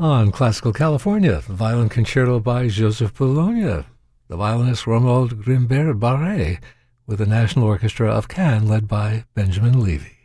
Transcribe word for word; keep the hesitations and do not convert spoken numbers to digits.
On Classical California, the Violin Concerto by Joseph Bologna, the violinist Romuald Grimbert Barré, with the National Orchestra of Cannes led by Benjamin Levy.